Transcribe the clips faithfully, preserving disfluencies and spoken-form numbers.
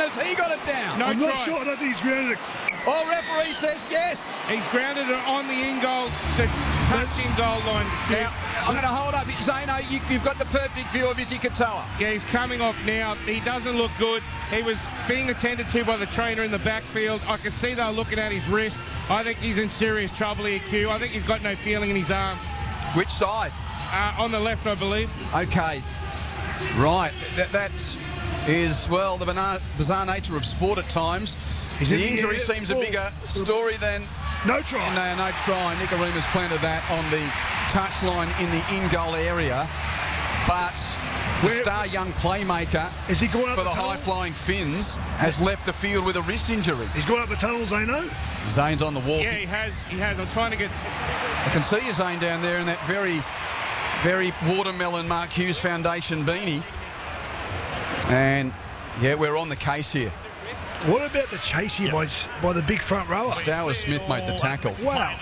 Has he got it down? No I'm try. not sure. I don't think he's grounded it. Oh, referee says yes. He's grounded it on the in goal, the touching goal line. Now, I'm going to hold up. Zeno, you, you've got the perfect view of Izzy Katoa. Yeah, he's coming off now. He doesn't look good. He was being attended to by the trainer in the backfield. I can see they're looking at his wrist. I think he's in serious trouble here, Q. I think he's got no feeling in his arm. Which side? Uh, on the left, I believe. Okay. Right. That, that is, well, the bizarre, bizarre nature of sport at times. He's the in the injury air. seems a Oh. bigger story than... No try. No, no try. Nickaruma's planted that on the touchline in the in-goal area. But the Where- star young playmaker Is he going up for the the tunnel? high-flying Finns has left the field with a wrist injury. He's gone up the tunnel, Zeno. Zane's on the wall. Yeah, he has. He has. I'm trying to get... I can see you, Zane, down there in that very, very watermelon Mark Hughes Foundation beanie. And, yeah, we're on the case here. What about the chase here by, by the big front rower? Stowers Smith made the tackle. Wow.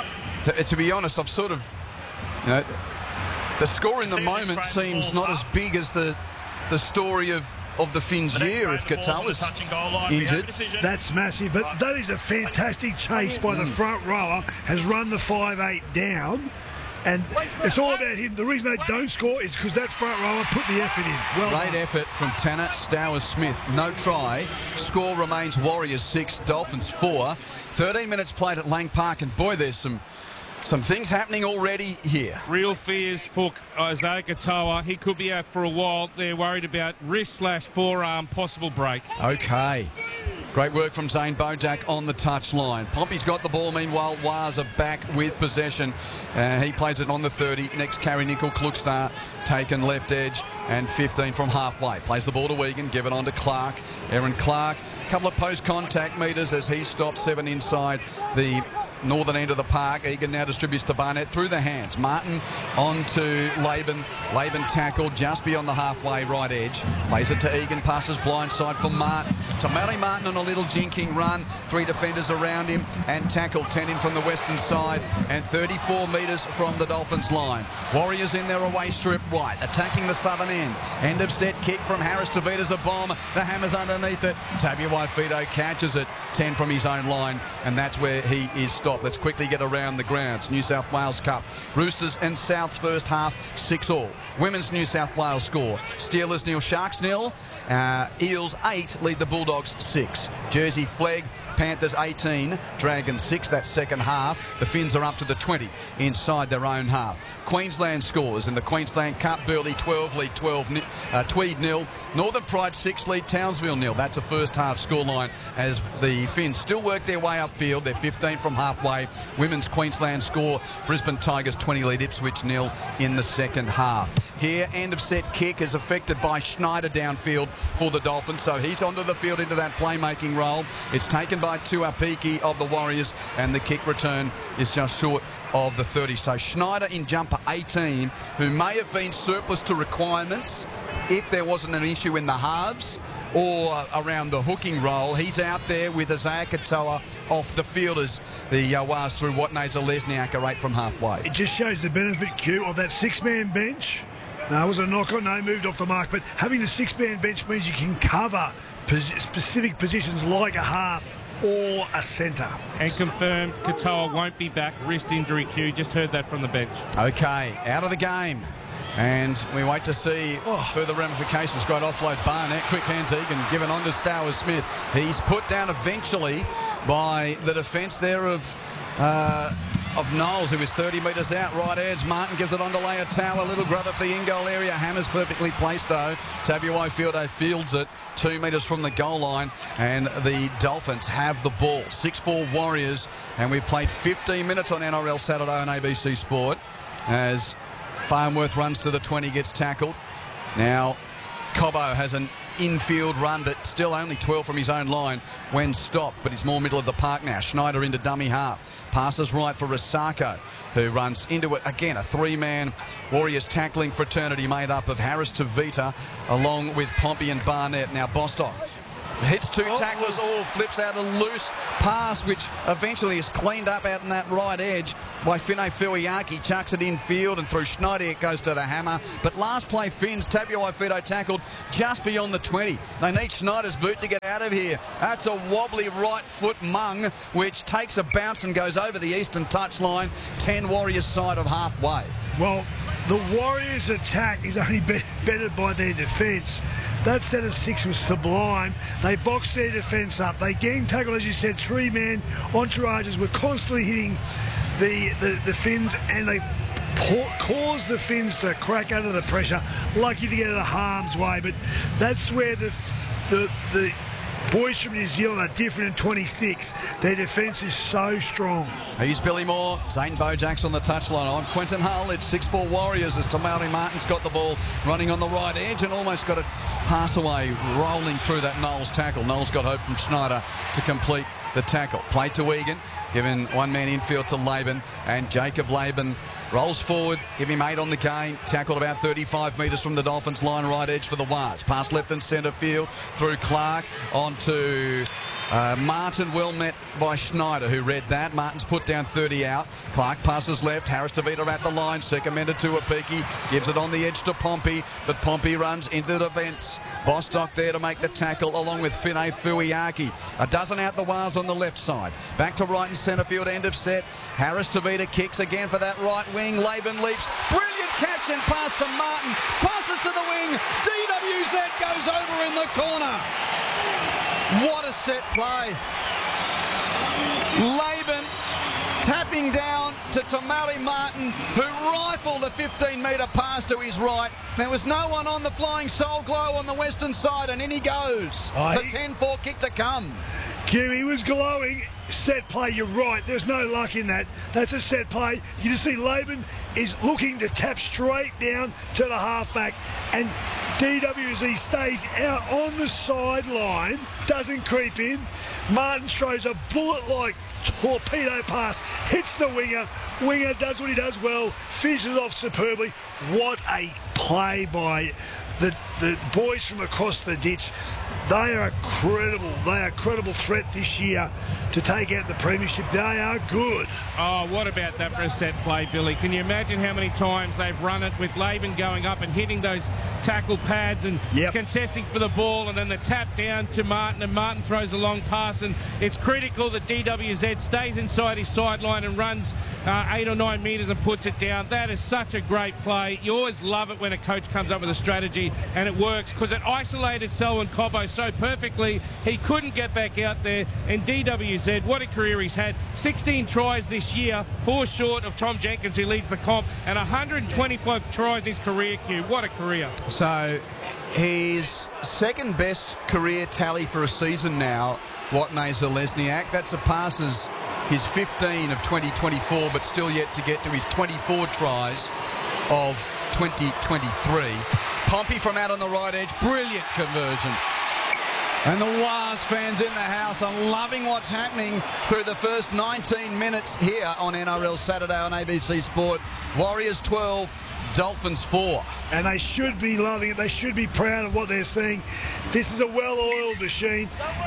To, to be honest, I've sort of, you know, the score in the moment seems not as big as the the story of, of the Finns year if Katoa's injured. That's massive, but that is a fantastic chase by the front rower. Has run the five eight down, and it's all about him. The reason they don't score is because that front rower put the effort in. Well Great done. effort from Tanner Stowers Smith. No try. Score remains Warriors six, Dolphins four. thirteen minutes played at Lang Park, and boy, there's some some things happening already here. Real fears for Isaiah Katoa. He could be out for a while. They're worried about wrist slash forearm possible break. Okay. Great work from Zane Bojack on the touchline. Pompey's got the ball, meanwhile. Waza back with possession. Uh, he plays it on the thirty. Next carry, Nickel Klukstar taken left edge and fifteen from halfway. Plays the ball to Wigan, give it on to Clark. Aaron Clark, a couple of post-contact metres as he stops seven inside the northern end of the park. Egan now distributes to Barnett through the hands. Martin on to Laban. Laban tackled just beyond the halfway right edge. Plays it to Egan. Passes blindside for Martin. To Matty Martin on a little jinking run. Three defenders around him and tackled. ten in from the western side and thirty-four metres from the Dolphins line. Warriors in their away strip right. Attacking the southern end. End of set kick from Harris to Vita's a bomb. The Hammers underneath it. Tabuai-Fidow catches it. ten from his own line, and that's where he is stopped. Let's quickly get around the grounds. New South Wales Cup. Roosters and Souths first half, six all. Women's New South Wales score. Steelers nil, Sharks nil. Uh, Eels eight, lead the Bulldogs six. Jersey Flegg, Panthers eighteen, Dragons six. That's second half. The Finns are up to the twenty inside their own half. Queensland scores in the Queensland Cup. Burleigh twelve, lead twelve. Uh, Tweed nil. Northern Pride six, lead Townsville nil. That's a first half scoreline as the Finns still work their way upfield. They're fifteen from halfway. Women's Queensland score. Brisbane Tigers twenty, lead Ipswich nil in the second half. Here, end of set kick is affected by Schneider downfield for the Dolphins, so he's onto the field into that playmaking role. It's taken by Tuapiki of the Warriors, and the kick return is just short of the thirty. So Schneider in jumper eighteen, who may have been surplus to requirements if there wasn't an issue in the halves or around the hooking role. He's out there with Isaiah Katoa off the field as the uh, Waz through Watney's Lesniak are eight from halfway. It just shows the benefit, Q, of that six-man bench. No, it was a knock-on, no, moved off the mark, but having the six-man bench means you can cover pos specific positions like a half or a centre. And confirmed, Katoa won't be back. Wrist injury, Q. Just heard that from the bench. Okay, out of the game. And we wait to see oh. further ramifications. Great offload, Barnett. Quick hands, Egan, given on to Stowers Smith. He's put down eventually by the defence there of uh, of Knowles, who is thirty metres out. Right edge, Martin gives it on to Leotow. A little grubber for the in-goal area. Hammers perfectly placed, though. Tabuai-Fidow fields it two metres from the goal line, and the Dolphins have the ball. six four Warriors, and we've played fifteen minutes on N R L Saturday on A B C Sport as Farnworth runs to the twenty, gets tackled. Now, Cobbo has an infield run, but still only twelve from his own line when stopped, but it's more middle of the park now. Schneider into dummy half. Passes right for Risako, who runs into it. Again, a three-man Warriors tackling fraternity made up of Harris to Vita, along with Pompey and Barnett. Now, Bostock Hits two tacklers, all flips out a loose pass, which eventually is cleaned up out in that right edge by Finay Fuiaki. Chucks it in field, and through Schneider it goes to the hammer. But last play, Finns, Tabuai-Fidow tackled just beyond the twenty. They need Schneider's boot to get out of here. That's a wobbly right foot mung, which takes a bounce and goes over the eastern touchline. ten Warriors side of halfway. Well, the Warriors' attack is only be- bettered by their defence. That set of six was sublime. They boxed their defence up. They gang tackled, as you said, three-man entourages were constantly hitting the, the, the Finns, and they pour, caused the Finns to crack under the pressure. Lucky to get out of harm's way, but that's where the the the boys from New Zealand are different in twenty-six. Their defence is so strong. He's Billy Moore. Zane Bojack's on the touchline. I'm Quentin Hull. It's six four Warriors as Te Maori Martin's got the ball running on the right edge and almost got a pass away, rolling through that Knowles tackle. Knowles got hope from Schneider to complete the tackle. Play to Egan, giving one man infield to Laban, and Jacob Laban rolls forward, give him eight on the game, tackled about thirty-five metres from the Dolphins line, right edge for the Wars. Pass left and centre field through Clark onto uh, Martin, well met by Schneider, who read that. Martin's put down thirty out. Clark passes left, Harris Tavita at the line, Secamenda to Apiki, gives it on the edge to Pompey, but Pompey runs into the defence. Bostock there to make the tackle along with Finay Fuiaki. A dozen out the Wars on the left side. Back to right and centre field, end of set. Harris Tavita kicks again for that right wing. Laban leaps. Brilliant catch and pass from Martin. Passes to the wing. D W Z goes over in the corner. What a set play. Laban tapping down to Te Maori Martin, who rifled a fifteen metre pass to his right. There was no one on the flying soul glow on the western side, and in he goes. Oh, the ten four kick to come. He was glowing. Set play, you're right. There's no luck in that. That's a set play. You just see Laban is looking to tap straight down to the halfback, and D W Z stays out on the sideline, doesn't creep in. Martin throws a bullet-like torpedo pass, hits the winger. Winger does what he does well, finishes off superbly. What a play by the, the boys from across the ditch. They are credible. They are a credible threat this year to take out the premiership. They are good. Oh, what about that for a set play, Billy? Can you imagine how many times they've run it with Laban going up and hitting those tackle pads and yep. contesting for the ball, and then the tap down to Martin, and Martin throws a long pass, and it's critical that D W Z stays inside his sideline and runs uh, eight or nine metres and puts it down. That is such a great play. You always love it when a coach comes up with a strategy and it works, because it isolated Selwyn Cobbo so perfectly. He couldn't get back out there, and D W Z, what a career he's had. sixteen tries this year, four short of Tom Jenkins, who leads the comp, and one hundred twenty-five tries in his career, Q. What a career. So his second best career tally for a season now, Watney Zelezniak. That surpasses his fifteen of twenty twenty-four, but still yet to get to his twenty-four tries of twenty twenty-three. Pompey from out on the right edge, brilliant conversion. And the Wars fans in the house are loving what's happening through the first nineteen minutes here on N R L Saturday on A B C Sport. Warriors twelve, Dolphins four. And they should be loving it. They should be proud of what they're seeing. This is a well-oiled machine.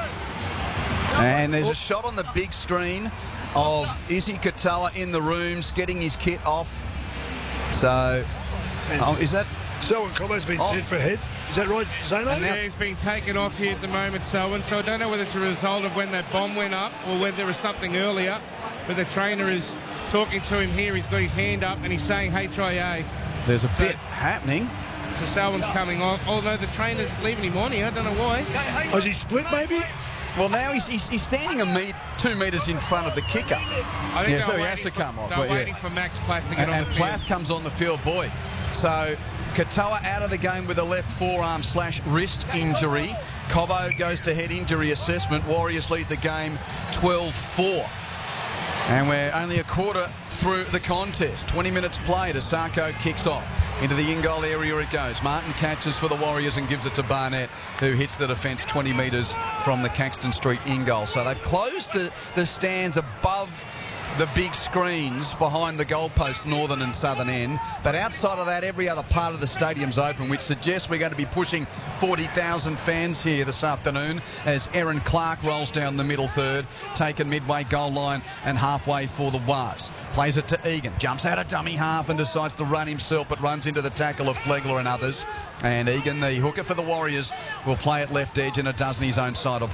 And there's a shot on the big screen of Izzy Katoa in the rooms getting his kit off. So, oh, is that... Selwyn Cobbo's been oh. sent for a head. Is that right, Zano? Yeah, he's being taken off here at the moment, Selwyn. So I don't know whether it's a result of when that bomb went up or whether there was something earlier. But the trainer is talking to him here. He's got his hand up and he's saying H I A. There's a so, bit happening. So Selwyn's coming on. Oh, no, the trainer's leaving him on here. I don't know why. Was he split, maybe? Well, now he's, he's, he's standing a meet, two metres in front of the kicker. I think yeah, so he has to for, come off. They're but, waiting yeah. for Max Plath to get and, on and the field. And Plath comes on the field, boy. So Katoa out of the game with a left forearm slash wrist injury. Cobbo goes to head injury assessment. Warriors lead the game twelve four. And we're only a quarter through the contest. twenty minutes played as Sarko kicks off. Into the in-goal area it goes. Martin catches for the Warriors and gives it to Barnett, who hits the defence twenty metres from the Caxton Street in-goal. So they've closed the, the stands above the big screens behind the goalposts, northern and southern end. But outside of that, every other part of the stadium's open, which suggests we're going to be pushing forty thousand fans here this afternoon as Aaron Clark rolls down the middle third, taken midway goal line and halfway for the Waz. Plays it to Egan, jumps out of dummy half and decides to run himself, but runs into the tackle of Flegler and others. And Egan, the hooker for the Warriors, will play it left edge, and it does in his own side of